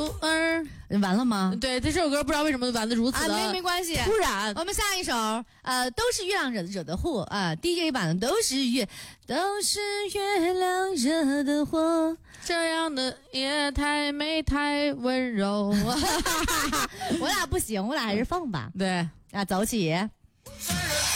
完了吗？ 对，这首歌不知道为什么完的如此的没关系， 突然。 我们下一首都是月亮惹的祸啊，DJ 版的都是月亮惹的祸， 这样的也太美太温柔。 我俩不行，我俩还是放吧。 对走起。